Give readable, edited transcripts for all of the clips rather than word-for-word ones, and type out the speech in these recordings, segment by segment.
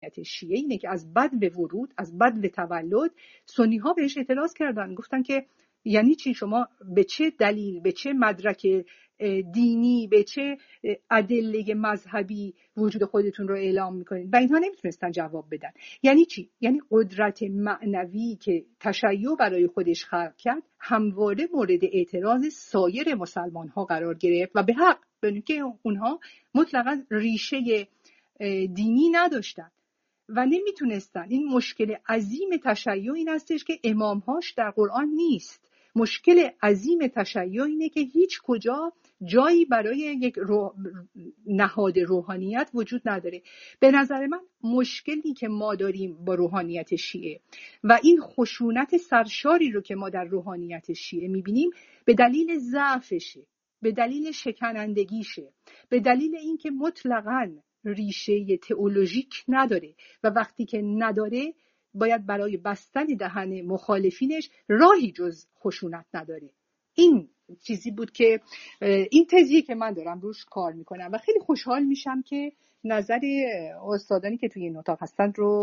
شیعه اینه که از بدو ورود، از بدو تولد سنی ها بهش اعتراض کردن، گفتن که یعنی چی؟ شما به چه دلیل، به چه مدرک دینی، به چه ادله مذهبی وجود خودتون رو اعلام میکنید؟ و اینها نمیتونستن جواب بدن. یعنی چی؟ یعنی قدرت معنوی که تشیع برای خودش خلق کرد همواره مورد اعتراض سایر مسلمان ها قرار گرفت و به حق، به که اونها مطلقاً ریشه دینی نداشتن و نمیتونستن. این مشکل عظیم تشیع این هستش که امامهاش در قرآن نیست. مشکل عظیم تشیع اینه که هیچ کجا جایی برای یک نهاد روحانیت وجود نداره. به نظر من مشکلی که ما داریم با روحانیت شیعه و این خشونت سرشاری رو که ما در روحانیت شیعه میبینیم به دلیل ضعفشه، به دلیل شکنندگیشه، به دلیل اینکه مطلقاً ریشه تئولوژیک نداره و وقتی که نداره باید برای بستن دهن مخالفینش راهی جز خشونت نداره. این چیزی بود که این تزیه که من دارم روش کار میکنم و خیلی خوشحال میشم که نظر استادانی که توی این اتاق هستن رو.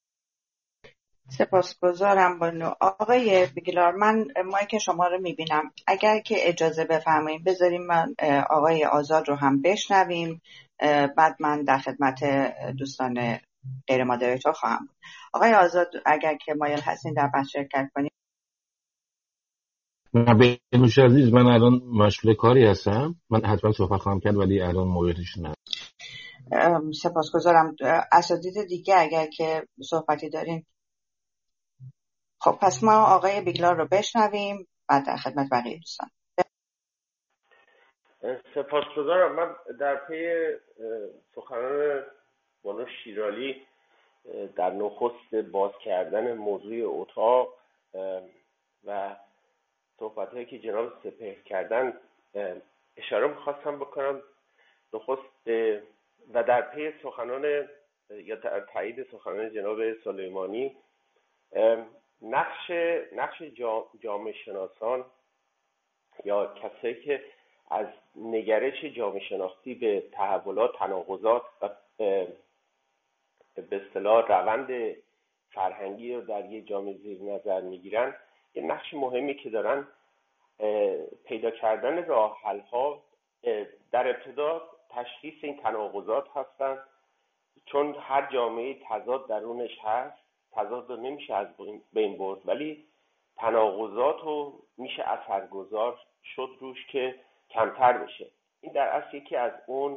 سپاسگزارم بانو. آقای بیگلار، من مایک شما رو میبینم، اگر که اجازه بفرمایید بذاریم من آقای آزاد رو هم بشنویم، بعد من در خدمت دوستان غیر مادریتور خواهم بود. آقای آزاد اگر که مایل هستین در بحث شرکت کنید. بنوش عزیز، من الان مشغول کاری هستم، من حتما صحبت خواهم کرد ولی الان موقعیتش نه. سپاسگزارم. اساتید دیگه اگر که صحبتی دارین. خب پس ما آقای بیگلار رو بشنویم، بعد در خدمت بقیه دوستان. سپاسگزارم. من در پی سخنان بانو شیرالی در نخست باز کردن موضوع اتاق و صحبت‌هایی که جناب سپهر کردن اشاره می‌خواستم بکنم. نخست و در پی سخنان یا تایید سخنان جناب سلیمانی، نقش جامعه شناسان یا کسایی که از نگرش جامعه شناختی به تحولات، تناقضات و به اصطلاح روند فرهنگی رو در یک جامعه زیر نظر میگیرن، یه نقش مهمی که دارن پیدا کردن راه حل ها در ابتدا تشخیص این تناقضات هستن، چون هر جامعه تضاد درونش هست، تضاد رو نمیشه از بین برد ولی تناقضات رو میشه اثرگذار شد روش که کمتر بشه. این در اصل یکی از اون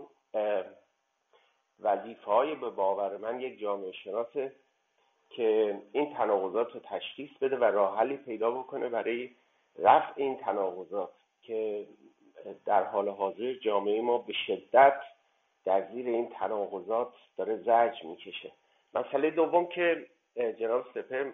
وظیفه‌های به باور من یک جامعه شناسه که این تناقضات رو تشخیص بده و راه حلی پیدا بکنه برای رفع این تناقضات که در حال حاضر جامعه ما به شدت در زیر این تناقضات داره زجر میکشه. مسئله دوم که جناب سپهر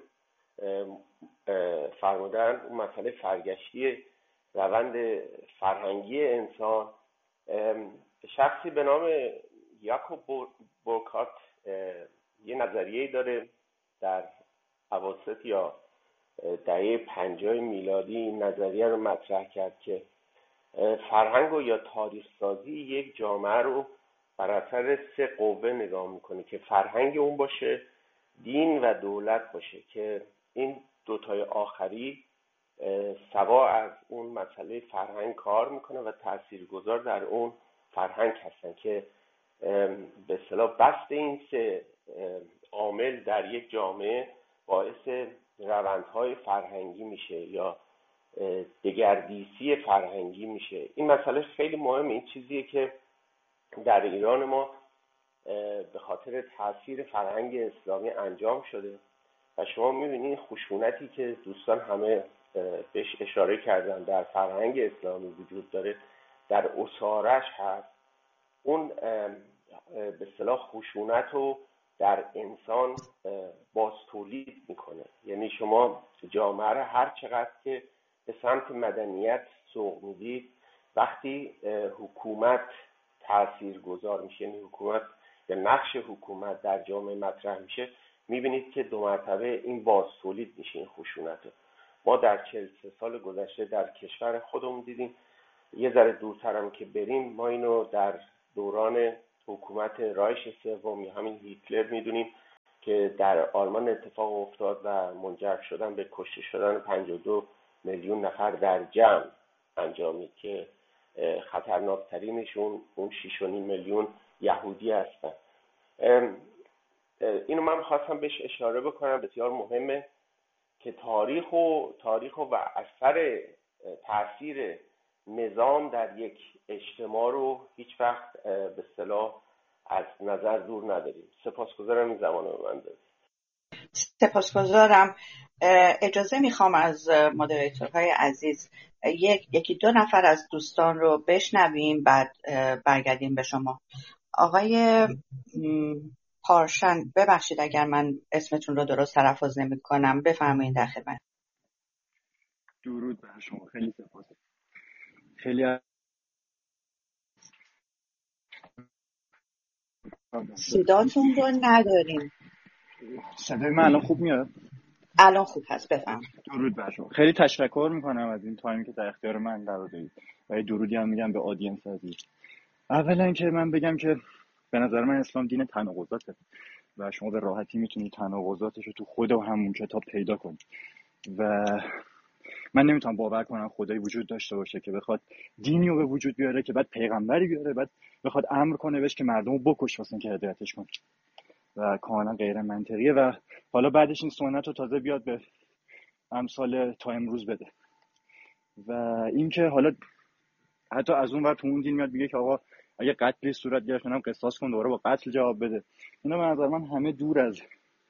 فرمودن، اون مسئله فرگشتی روند فرهنگی انسان. شخصی به نام یاکوب بورکات یه نظریه‌ای داره در اواسط یا دهه 50 میلادی این نظریه رو مطرح کرد که فرهنگ و یا تاریخ سازی یک جامعه رو بر اثر 3 قوه نگاه میکنه که فرهنگ اون باشه، دین و دولت باشه، که این دوتای آخری سوا از اون مسئله فرهنگ کار میکنه و تاثیرگذار در اون فرهنگ هستن که به اصطلاح بست این 3 عامل در یک جامعه باعث روندهای فرهنگی میشه یا دگردیسی فرهنگی میشه. این مسئله خیلی مهمه. این چیزیه که در ایران ما به خاطر تاثیر فرهنگ اسلامی انجام شده و شما میبینید خشونتی که دوستان همه بهش اشاره کردن در فرهنگ اسلامی وجود داره، در اسارش هست. اون به اصطلاح خشونت رو در انسان باز تولید میکنه. یعنی شما جامعه رو هر چقدر که به سمت مدنیت سوق میدید، وقتی حکومت تاثیرگذار میشه، یعنی حکومت یا نقش حکومت در جامعه مطرح میشه، میبینید که 2 مرتبه این باز تولید میشه این خشونت. ما در 43 سال گذشته در کشور خودمون دیدیم. یه ذره دورتر هم که بریم ما اینو در دوران حکومت رایش سوم یا همین هیتلر میدونیم که در آلمان اتفاق افتاد و منجر شدن به کشته شدن 52 میلیون نفر در جمع انجامید که خطرناکترینشون اون 6.5 میلیون یهودی هستن. اینو من خواستم بهش اشاره بکنم، بسیار مهمه که تاریخ و اثر تاثیر نظام در یک اجتماع رو هیچ وقت به اصطلاح از نظر دور نداریم. سپاسگزارم این زمان رو من دادید. سپاسگزارم. اجازه میخوام از مدیریتورهای عزیز یکی دو نفر از دوستان رو بشنویم، بعد برگردیم به شما. آقای پارشن، ببخشید اگر من اسمتون رو درست تلفظ نمی کنم، بفرمایید در خدمت. درود بر شما. خیلی سپاس. خیلی صداتون رو نداریم. صدای من الان خوب میاد؟ الان خوب هست، بفهم. درود بر شما. خیلی تشکر میکنم از این تایمی که در اختیار من قرار دادید و درودی هم میگم به آدینس عزیز. اولا که من بگم که به نظر من اسلام دین تناقضاته و شما به راحتی میتونید تناقضاتش رو تو خود و همون کتاب پیدا کنید و من نمیتونم باور کنم خدایی وجود داشته باشه که بخواد دینی رو به وجود بیاره که بعد پیغمبری بیاره بعد بخواد امر کنه بهش که مردم رو بکش واسه اینکه هدایتش کنه و کاملا غیر منطقیه و حالا بعدش این سنت رو تازه بیاد به امثال تا امروز بده. و اینکه حالا حتی از اون ور تو اون دین میاد بگه که آقا اگه قتلی صورت گرفت منم قصاص کن، دوباره با قتل جواب بده. اینا به نظر من همه دور از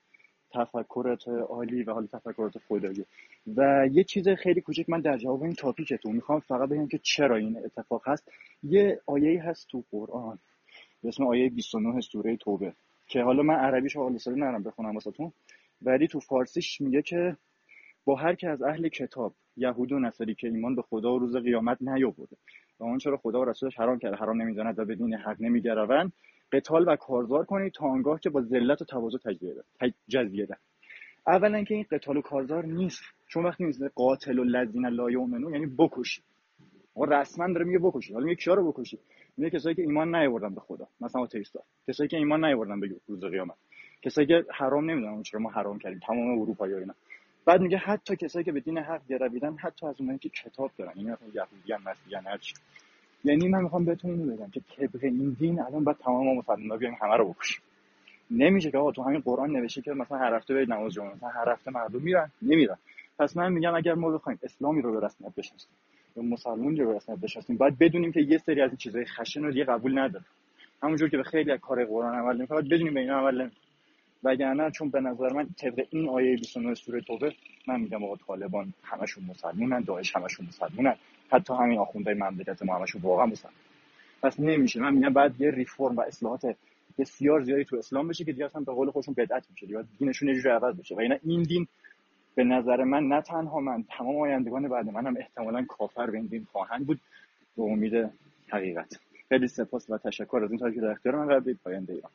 تفکرات عالی و حالا تفکرات خدایی. و یه چیز خیلی کوچیک من در جواب این تاپیکتون میخوام فقط بگم که چرا این اتفاق هست. یه آیه‌ای هست تو قرآن به اسم آیه 29 سوره توبه که حالا من عربیشو حالا سری نرم بخونم واسهتون، ولی تو فارسیش میگه که با هر که از اهل کتاب یهود و نصاری که ایمان به خدا و روز قیامت نیاورده و آن چرا خدا و رسولش حرام کرده حرام نمی‌داند و به دین حق نمی‌گروند قتال و کارزار کنید تا آنگاه که با ذلت و تواضع تجزیه دهند. اولا که این قتال و کارزار نیست، چون وقتی میگه قاتل الذین لا یؤمنون یعنی بکشید. و رسما داره میگه بکشید. حالا میگه کیا رو بکشید؟ میگه کسایی که ایمان نیاوردن به خدا، مثلا آتئیستا، کسایی که ایمان نیاوردن به روز قیامت، کسایی که حرام نمیدونن چرا ما حرام کردیم، تمام اروپایی‌ها اینا. بعد میگه حتی کسایی که به دین حق گرویدن، حتی از اونایی که کتاب دارن، یعنی مثلا یهودیان، مسیحیان، هر چی. یعنی من میخوام بهتون اینو بگم که طبق این دین الان باید تمام مسلمان‌ها بیایم همه رو بکشیم. نمیشه که آقا تو همین قرآن نوشته که مثلا هر هفته برید نماز جمعه، مثلا هر هفته مردم نمیرن. پس من میگم اگر ما بخوایم اسلامی رو به رسمیت بشناسیم یا مسلمانی رو به رسمیت بشناسیم، باید بدونیم که یه سری از این چیزای خشن رو دیگه قبول نداره. همونجور که به خیلی از کار قرآن عمل نمی‌کنه، باید بدونیم به اینا عمل نمی‌کنیم. وگرنه چون به نظر من طبق این آیه 29 سوره توبه من میگم آقا طالبان همشون مسلمونن، داعش همشون مسلمونن، حتی همین آخوندهای مملکت ما همشون واقعا مسلمونن. پس نمیشه. من میگم بعد یه ریفرم و اصلاحات بسیار زیادی تو اسلام بشه که دیگه اصلا به قول خودشون بدعت میشه، دیگه دینشون یه جوری عوض بشه. و اینا این دین به نظر من نه تنها من، تمام آیندگان بعد منم احتمالاً کافر به این دین خواهند بود به امید حقیقت. خیلی سپاس و تشکر از این تاریخی که در اختیار من قرار دادید. پاینده ایران.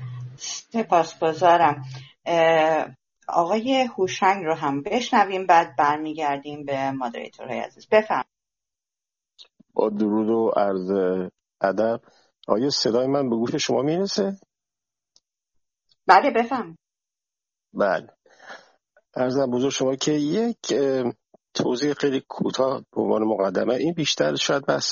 سپاسگزارم. آقای هوشنگ رو هم بشنویم، بعد برمیگردیم به مدیریتورهای عزیز. بفرمایید. با درود و عرض ادب. آیا صدای من به گوش شما میرسه؟ بله بفرمایید. بله. عرضم بزرگ شما که یک توضیح خیلی کوتاه به عنوان مقدمه، این بیشتر شاید بحث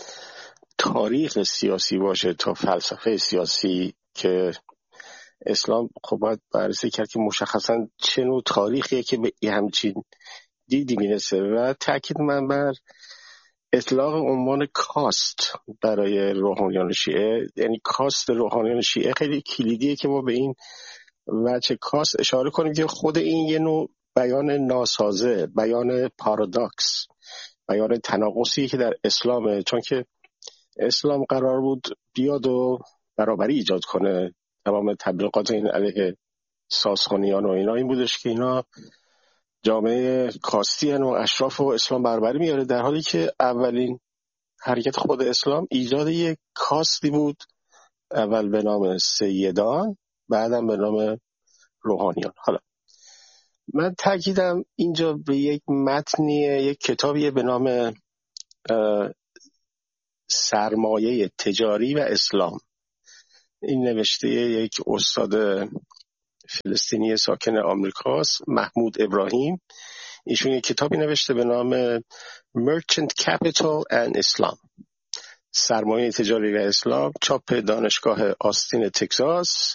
تاریخ سیاسی باشه تا فلسفه سیاسی که اسلام خب باید بررسی کرد که مشخصا چه نوع تاریخیه که به همچین دیدی میرسه. و تاکید من بر اطلاق عنوان کاست برای روحانیان شیعه، یعنی کاست روحانیان شیعه خیلی کلیدیه که ما به این وجه کاست اشاره کنیم که خود این یه نوع بیان ناسازه، بیان پارادوکس، بیان تناقضی که در اسلامه، چون که اسلام قرار بود بیاد و برابری ایجاد کنه. تمام تبلیغات این علیه ساسانیان و اینا این بودش که اینا جامعه کاستی و اشراف و اسلام برابری میاره، در حالی که اولین حرکت خود اسلام ایجاد یک کاستی بود، اول به نام سیدان، بعدم به نام روحانیان. حالا من تاکیدم اینجا به یک متنیه، یک کتابیه به نام سرمایه تجاری و اسلام. این نوشته یک استاد فلسطینی ساکن آمریکاست، محمود ابراهیم. ایشون یک کتابی نوشته به نام Merchant Capital and Islam، سرمایه تجاری و اسلام، چاپ دانشگاه آستین تگزاس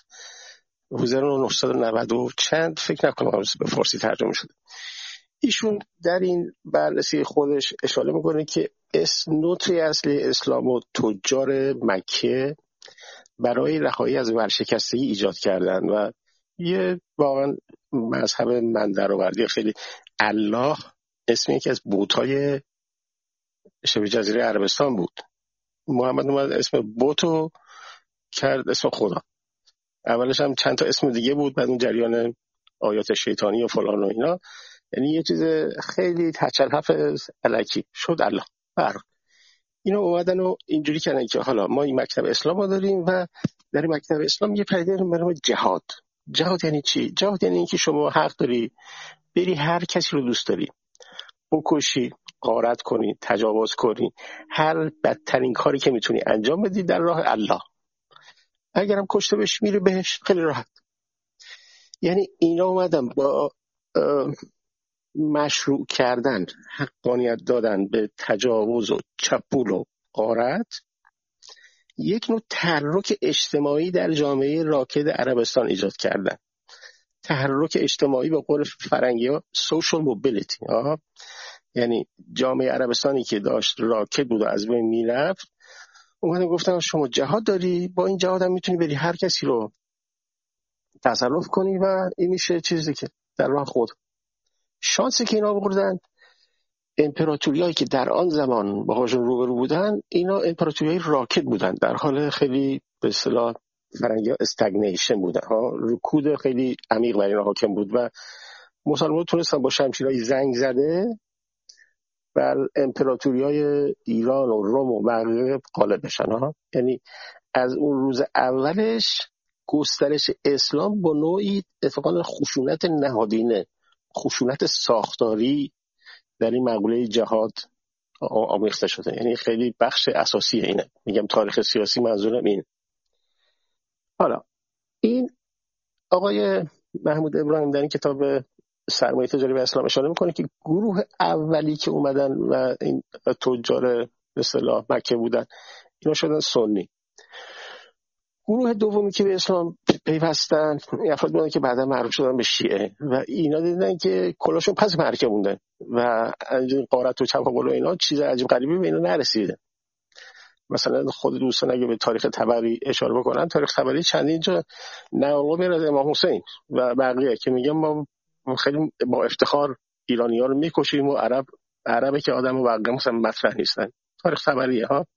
1990 و چند، فکر نکنم به فارسی ترجمه شده. ایشون در این بررسی خودش اشاره میکنه که نوتری اصلی اسلام و تجار مکه برای رهایی از ورشکستگی ایجاد کردن و یه واقعا مذهب من درآوردی خیلی. الله اسم یکی از بت‌های شبه جزیره عربستان بود. محمد اومد اسم بتو کرد اسم خدا. اولش هم چند تا اسم دیگه بود، بعد اون جریان آیات شیطانی و فلان و اینا، یعنی یه چیز خیلی تچلحف الکی شد الله. اینو اومدن و اینجوری کردن که حالا ما این مکتب اسلام رو داریم و در مکتب اسلام یه پدیده به نام جهاد. جهاد یعنی چی؟ جهاد یعنی اینکه شما حق داری بری هر کسی رو دوست داری بکشی، غارت کنی، تجاوز کنی، هر بدترین کاری که میتونی انجام بدی در راه الله. اگرم کشته بشی میری بهش، خیلی راحت. یعنی اینا اومدن با مشروع کردن، حقانیت دادن به تجاوز و چپول و غارت، یک نوع تحرک اجتماعی در جامعه راکد عربستان ایجاد کردن. تحرک اجتماعی به قول فرنگی ها social mobility، یعنی جامعه عربستانی که داشت راکد بود و از بین میرفت، اومدن گفتن شما جهاد داری، با این جهاد هم میتونی بری هر کسی رو تصرف کنی و این میشه چیزی که در راه خود. شانسی که اینا بردن، امپراتوریایی که در آن زمان باهاشون روبرو بودن، اینا امپراتوریای راکد بودن، در حال خیلی به اصطلاح فرنگی ها استگنیشن بودن، رکود خیلی عمیق بر اینا حاکم بود و مسلمان تونستن با شمشیرهای زنگ زده بر امپراتوریای ایران و روم و بقیه غالب بشن. یعنی از اون روز اولش گسترش اسلام با نوعی اتفاقا خشونت نهادینه، خشونت ساختاری در این مقوله جهاد آمیخته شده. یعنی خیلی بخش اساسی اینه، میگم تاریخ سیاسی منظورم این. حالا این آقای محمود ابراهیم در این کتاب سرمایه تجاری و اسلام اشاره میکنه که گروه اولی که اومدن و این تجار به اصطلاح مکه بودن، اینا شدن سنی. گروه دومی که به اسلام پیوستن افراد بودن که بعدا معروف شدن به شیعه و اینا دیدن که کلاشون پس مرکه موندن و غارت و چپاول و اینا چیز عجیب غریبی به اینا نرسیده. مثلا خود دوستان اگه به تاریخ تبری اشاره بکنن، تاریخ تبری چندین جا نقل میاد از امام حسین و بقیه که میگن ما خیلی با افتخار ایرانی‌ها رو میکشیم و عربه که آدم و بقیه مثلا مطرح نیستن. تاریخ تبریه ها.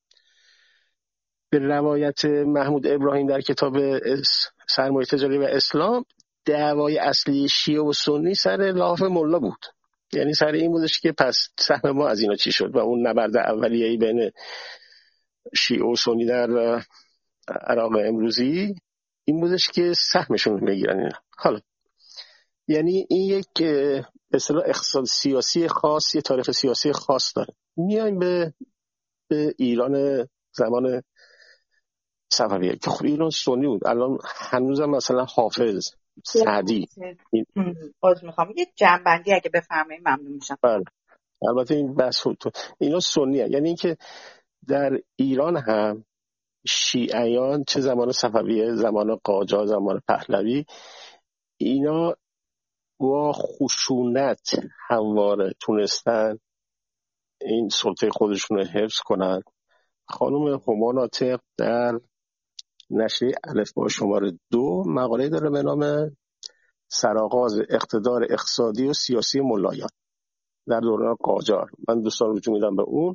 به روایت محمود ابراهیم در کتاب سرمایه تجاری و اسلام، دعوای اصلی شیعه و سنی سر لاف ملا بود. یعنی سر این بودش که پس سهم ما از اینا چی شد و اون نبرد اولیه‌ای بین شیعه و سنی در عراق امروزی این بودش که سهمشون بگیرن اینا. حالا یعنی این یک به اصطلاح اقتصاد سیاسی خاص، یه تاریخ سیاسی خاص داره. میایم به ایران زمان صفویه که خب ایران سنی بود. الان هنوزم مثلا حافظ، سعدی. باز میخوام یه جنبندی اگه بفرمایید ممنون میشم. بله البته این بحث اینا سنیه، یعنی اینکه در ایران هم شیعیان چه زمان صفویه، زمان قاجار، زمان پهلوی، اینا با خشونت همواره تونستن این سلطه خودشون رو حفظ کنن. خانم هما ناطق در نشریه الفبا شماره 2 مقاله داره به نام سرآغاز اقتدار اقتصادی و سیاسی ملایان در دوران قاجار. من دوستان رجوع میدم به اون.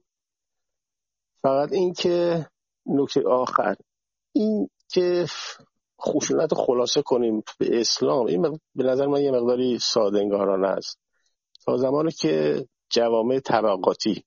فقط این که نکته آخر این که خشونت خلاصه کنیم به اسلام، این به نظر من یه مقداری ساده انگارانه است. تا زمانی که جوامع طبقاتی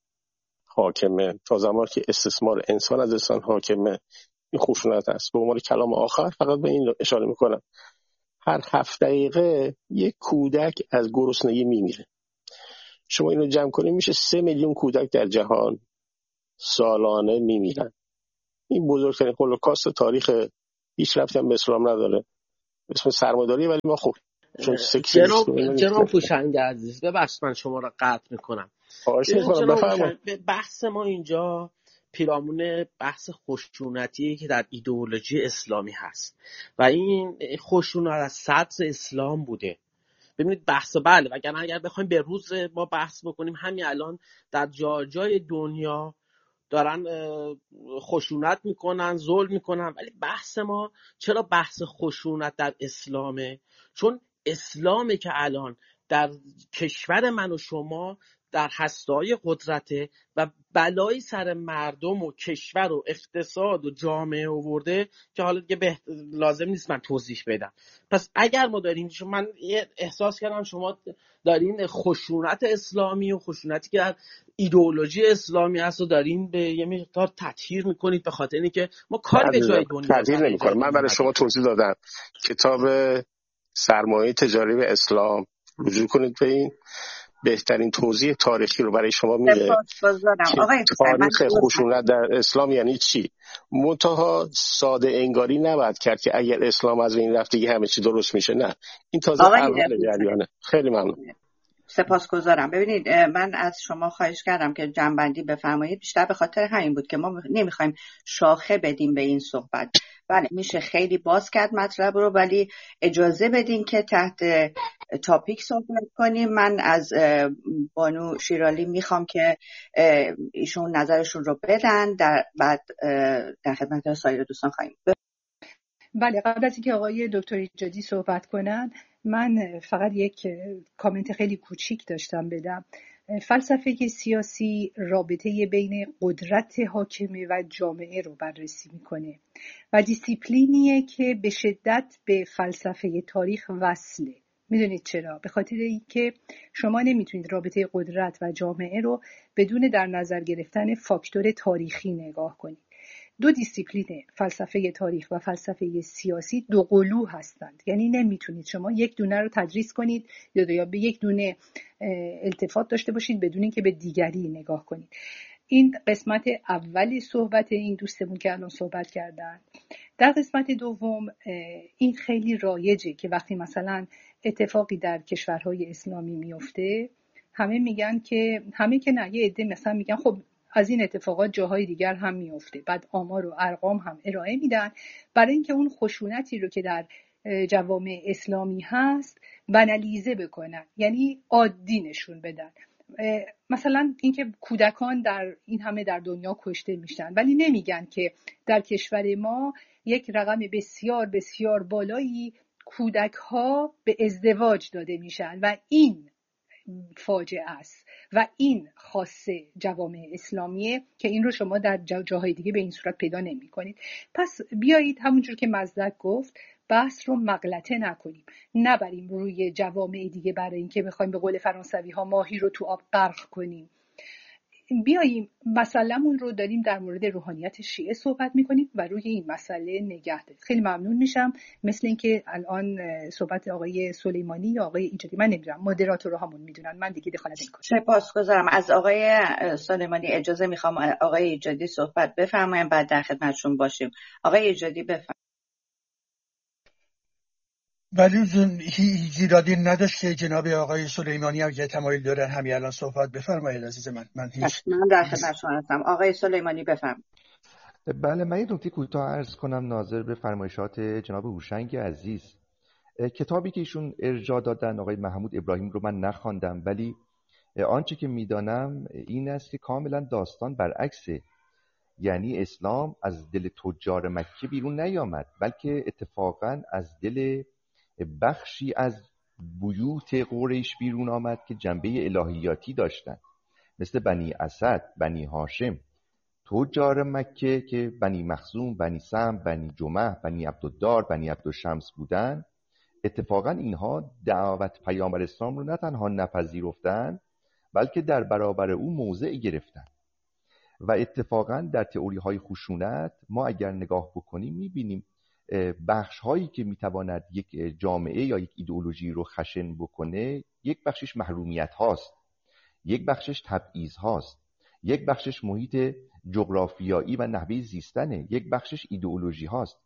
حاکمه، تا زمانی که استثمار انسان از انسان حاکمه، این خشونت است. به عنوان کلام آخر فقط به این اشاره میکنم، هر 7 دقیقه یک کودک از گرسنگی میمیره. شما اینو جمع کنید میشه 3 میلیون کودک در جهان سالانه میمیرن. این بزرگترین هولوکاست تاریخ، هیچ ربطی هم به اسلام نداره. اسم سرمایه‌داری، ولی ما خب چون سکسیسم جناب هوشنگ عزیز، ببخشید من شما را قطع میکنم. خواهش میکنم بفرمایید. بحث ما اینجا پیرامون بحث خشونتی که در ایدئولوژی اسلامی هست و این خشونت از سطح اسلام بوده. ببینید بحث بله، وگرنه اگر بخوایم به روز ما بحث بکنیم، همین الان در جای دنیا دارن خشونت میکنن، ظلم میکنن، ولی بحث ما چرا بحث خشونت در اسلامه؟ چون اسلامه که الان در کشور من و شما در هسته‌های قدرته و بلایی سر مردم و کشور و اقتصاد و جامعه آورده که حالا دیگه لازم نیست من توضیح بدم. پس اگر ما داریم، من احساس کردم شما دارین خشونت اسلامی و خشونتی که در ایدئولوژی اسلامی هست و دارین به یه مقدار تطهیر میکنید، به خاطر اینکه ما کار به جای دنیا تطهیر نمی‌کنم. من برای شما توضیح دادم کتاب سرمایه تجاری به اسلام رجوع کنید به این، بهترین توضیح تاریخی رو برای شما میده که تاریخ خشونت در اسلام یعنی چی. منتها ساده انگاری نباید کرد که اگر اسلام از این رفت دیگه همه چی درست میشه. نه، این تازه اول جریانه. خیلی ممنون. سپاسگزارم. ببینید من از شما خواهش کردم که جنبندی بفرمایید، بیشتر به خاطر همین بود که ما نمیخوایم شاخه بدیم به این صحبت. بله میشه خیلی باز کرد مطلب رو، ولی اجازه بدین که تحت تاپیک صحبت کنیم. من از بانو شیرالی میخوام که ایشون نظرشون رو بدن، بعد در خدمت سایر دوستان خواهیم. بله، قبل از اینکه آقای دکتر ایجادی صحبت کنن، من فقط یک کامنت خیلی کوچیک داشتم بدم. فلسفه سیاسی رابطه بین قدرت حاکمه و جامعه رو بررسی میکنه و دیسیپلینیه که به شدت به فلسفه تاریخ وصله. میدونید چرا؟ به خاطر اینکه شما نمیتونید رابطه قدرت و جامعه رو بدون در نظر گرفتن فاکتور تاریخی نگاه کنید. دو دیسیپلین فلسفه تاریخ و فلسفه سیاسی دو قلو هستند، یعنی نمیتونید شما یک دونه رو تدریس کنید یا به یک دونه التفات داشته باشید بدون اینکه به دیگری نگاه کنید. این قسمت اولی صحبت این دوستمون که الان صحبت کردن. در قسمت دوم این خیلی رایجه که وقتی مثلا اتفاقی در کشورهای اسلامی میفته، همه میگن که نه، یه عده مثلا میگن خب از این اتفاقات جاهای دیگر هم میفته، بعد آمار و ارقام هم ارائه میدن برای اینکه اون خشونتی رو که در جوامع اسلامی هست بنالیزه بکنن، یعنی عادی نشون بدن. مثلا اینکه کودکان در این همه در دنیا کشته میشن، ولی نمیگن که در کشور ما یک رقم بسیار بسیار بالایی کودک ها به ازدواج داده میشن و این فاجعه است و این خاصه جوامع اسلامیه که این رو شما در جاهای دیگه به این صورت پیدا نمی کنید. پس بیایید همونجور که مزدک گفت بحث رو مغلطه نکنیم، نبریم روی جوامع دیگه برای اینکه بخوایم به قول فرانسوی ها ماهی رو تو آب غرق کنیم. بیاییم مسئله‌مون رو داریم در مورد روحانیت شیعه صحبت می‌کنیم و روی این مسئله نگه دارید. خیلی ممنون میشم. مثل اینکه الان صحبت آقای سلیمانی یا آقای ایجادی، من نمیدونم، مدیراتورهامون میدونن، من دیگه دخالت نمی‌کنم. سپاسگزارم. از آقای سلیمانی اجازه میخوام آقای ایجادی صحبت بفرمایید، بعد در خدمتشون باشیم. آقای ایجادی بفرمایید. ولی هیچ ایرادی نداشت که جناب آقای سلیمانی اگه تمایل دارن همین الان صحبت بفرمایید عزیز من. من در خدمتشون هستم. آقای سلیمانی بفرمایید. بله، من یه نکته کوتاه عرض کنم ناظر به فرمایشات جناب هوشنگ عزیز. کتابی که ایشون ارجاع دادن آقای محمود ابراهیم رو من نخواندم، ولی آنچه که میدانم این است که کاملا داستان برعکسه. یعنی اسلام از دل تجار مکه بیرون نیامد، بلکه اتفاقا از دل بخشی از بیوت قریش بیرون آمد که جنبه الهیاتی داشتند، مثل بنی اسد، بنی هاشم. تجار مکه که بنی مخزوم، بنی سهم، بنی جمح، بنی عبدالدار، بنی عبدالشمس بودند، اتفاقا اینها دعوت پیامبر اسلام رو نه تنها نپذیرفتند، بلکه در برابر او موضع گرفتند. و اتفاقا در تئوری های خشونت ما اگر نگاه بکنیم میبینیم بخش هایی که میتواند یک جامعه یا یک ایدئولوژی رو خشن بکنه، یک بخشش محرومیت هاست، یک بخشش تبعیض هاست، یک بخشش محیط جغرافیایی و نحوه زیستنه، یک بخشش ایدئولوژی هاست.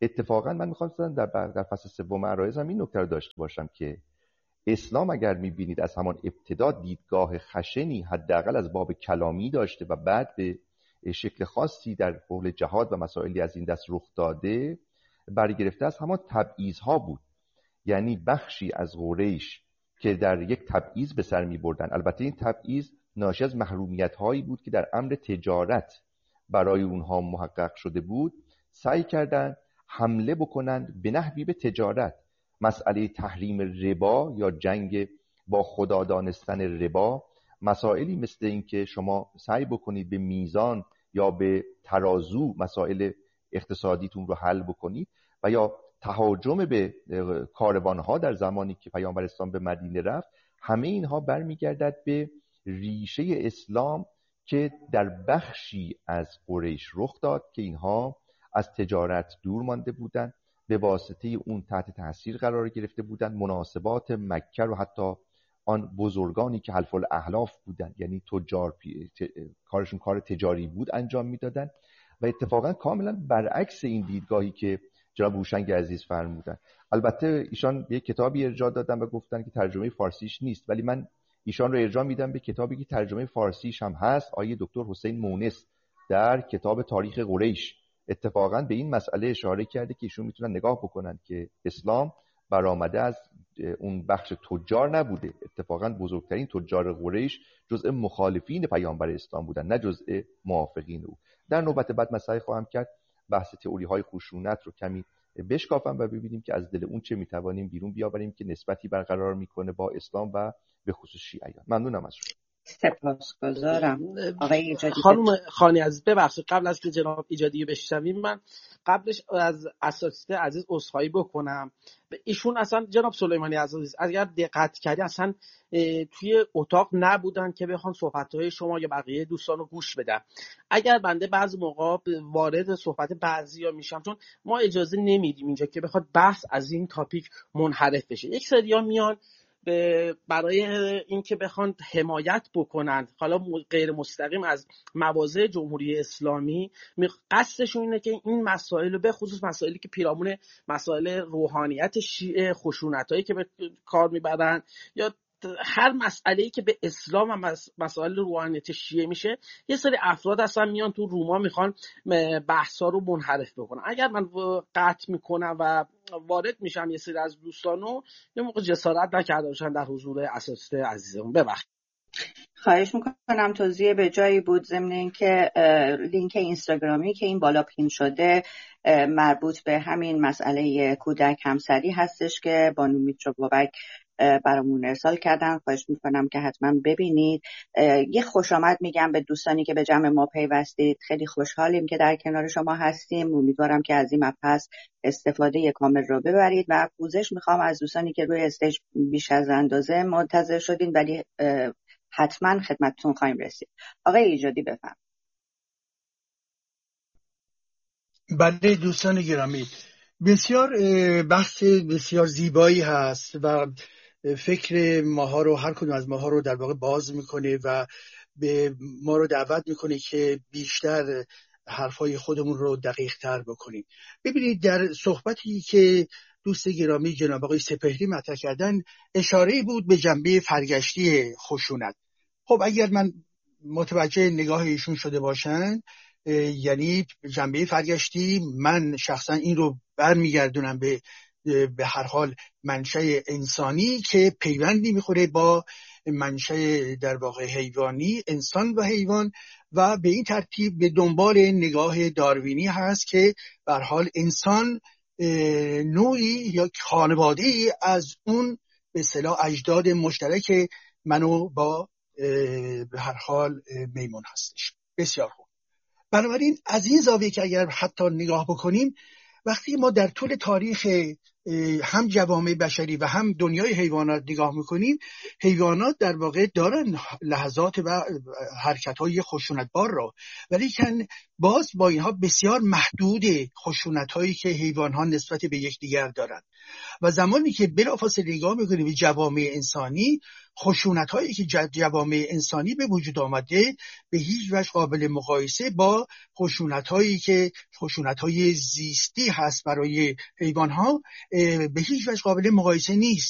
اتفاقا من میخواستم در فصل سوم عرایزم این نکته رو داشته باشم که اسلام اگر میبینید از همان ابتدا دیدگاه خشنی حداقل از باب کلامی داشته و بعد به شکل خاصی در حول جهاد و مسائلی از این دست رخ داده، برگرفته از همان تبعیض‌ها بود. یعنی بخشی از قریش که در یک تبعیض به سر می‌بردن، البته این تبعیض ناشی از محرومیت‌هایی بود که در امر تجارت برای اونها محقق شده بود، سعی کردند حمله بکنند به نحوی به تجارت. مسئله تحریم ربا یا جنگ با خدا دانستن ربا، مسائلی مثل این که شما سعی بکنید به میزان یا به ترازو مسائل اقتصادیتون رو حل بکنید، و یا تهاجم به کاروانها در زمانی که پیامبر اسلام به مدینه رفت، همه اینها برمیگردد به ریشه اسلام که در بخشی از قریش رخ داد که اینها از تجارت دور مانده بودند، به واسطه اون تحت تاثیر قرار گرفته بودند، مناسبات مکه رو حتی آن بزرگانی که حلف الاحلاف بودند، یعنی تجار کارشون کار تجاری بود، انجام میدادن. و اتفاقا کاملا برعکس این دیدگاهی که جناب هوشنگ عزیز فرمودن. البته ایشان به یک کتابی ارجاع دادن و گفتن که ترجمه فارسیش نیست، ولی من ایشان رو ارجاع میدم به کتابی که ترجمه فارسیش هم هست، آقای دکتر حسین مونس در کتاب تاریخ قریش اتفاقا به این مسئله اشاره کرده که ایشون میتونن نگاه بکنن که اسلام برآمده از اون بخش تجار نبوده. اتفاقا بزرگترین تجار قریش جزء مخالفین پیامبر اسلام بودن، نه جزء موافقین او. در نوبت بعد مسئله خواهم کرد بحث تئوری های خشونت رو کمی بشکافم و ببینیم که از دل اون چه میتوانیم بیرون بیاوریم که نسبتی برقرار میکنه با اسلام و به خصوص شیعیان. ممنونم از شما. سپاسگزارم. آقای ایجادی. خانم خانی عزیز ببخشید، قبل از که جناب ایجادی بشنویم، من قبلش از اساتید عزیز عذرخواهی بکنم. ایشون اصلا جناب سلیمانی عزیز اگر دقت کردی اصلا توی اتاق نبودن که بخوان صحبت‌های شما یا بقیه دوستان رو گوش بدن. اگر بنده بعضی موقع وارد صحبت بعضیا میشم، چون ما اجازه نمیدیم اینجا که بخواد بحث از این تاپیک منحرف بشه. یک سریا میان برای اینکه بخوان حمایت بکنند، حالا غیر مستقیم، از مواضع جمهوری اسلامی، قصدشون اینه که این مسائل، به خصوص مسائلی که پیرامون مسائل روحانیت شیعه، خشونتایی که به کار میبرن، یا هر مسئله‌ای که به اسلام و مسائل روحانیت شیعه میشه، یه سری افراد اصلا میان تو روما میخوان بحثا رو منحرف بکنن. اگر من قطع میکنم و وارد میشم یه سری از دوستانو یه موقع جسارت نکرده باشن در حضور اساتید عزیزمون، ببخشید. خواهش میکنم توضیح به جایی بود، ضمن اینکه لینک اینستاگرامی که این بالا پین شده مربوط به همین مسئله کودک همسری هستش که بانو میترا بابک برامون ارسال کردن. خواهش میکنم که حتما ببینید. یه خوش آمد میگم به دوستانی که به جمع ما پیوستید. خیلی خوشحالیم که در کنار شما هستیم. امیدوارم که از این مبحث استفاده کامل رو ببرید و پوزش میخوام از دوستانی که روی استیج بیش از اندازه منتظر شدین، ولی حتما خدمتتون خواهیم رسید. آقای ایجادی بفرمایید. بله دوستان گرامی، بسیار بحث بسیار زیبایی هست و فکر ماها رو، هر کدوم از ماها رو در واقع باز میکنه و به ما رو دعوت میکنه که بیشتر حرفای خودمون رو دقیق تر بکنیم. ببینید در صحبتی که دوست گرامی جناب آقای سپهری مطرح کردن، اشاره بود به جنبه فرگشتی خشونت. خب اگر من متوجه نگاه ایشون شده باشن، یعنی جنبه فرگشتی، من شخصا این رو برمیگردونم به هر حال منشأ انسانی که پیوندی میخوره با منشأ در واقع حیوانی، انسان و حیوان، و به این ترتیب به دنبال نگاه داروینی هست که به هر حال انسان نوعی یا خانواده‌ای از اون به اصطلاح اجداد مشترک منو با به هر حال میمون هستش. بسیار خوب. بنابراین از این زاویه که اگر حتی نگاه بکنیم، وقتی ما در طول تاریخ هم جوامع بشری و هم دنیای حیوانات نگاه میکنیم، حیوانات در واقع دارن لحظات و حرکت‌های خشونتبار را، ولی باز با اینها بسیار محدود خشونت‌هایی که حیوان‌ها نسبت به یکدیگر دارند. و زمانی که بلافاصله نگاه میکنیم به جوامع انسانی، خشونت‌هایی که جوامع انسانی به وجود آمده به هیچ وجه قابل مقایسه با خشونت‌های زیستی هست برای حیوان‌ها، به هیچ وجه قابل مقایسه نیست.